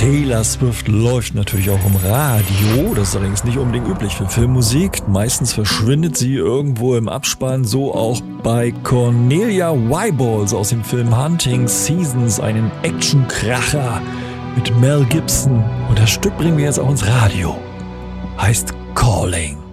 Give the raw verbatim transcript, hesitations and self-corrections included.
Taylor Swift läuft natürlich auch im Radio. Das ist allerdings nicht unbedingt üblich für Filmmusik. Meistens verschwindet sie irgendwo im Abspann, so auch bei Cornelia Wyballs aus dem Film Hunting Seasons, einen Actionkracher mit Mel Gibson. Und das Stück bringen wir jetzt auch ins Radio. Heißt Calling.